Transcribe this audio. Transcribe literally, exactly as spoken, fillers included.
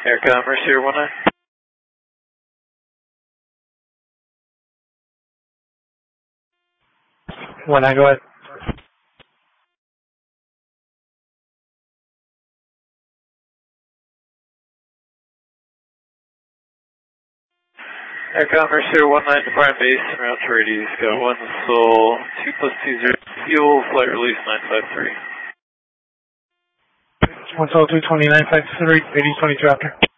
Aircom, Mercier one nine. one nine, go ahead. Aircom, Mercier one nine, departing base, en route to radius, go one Sol, two plus two zero, fuel, flight release nine five three. one Sol two twenty-nine five three, radius twenty-two after.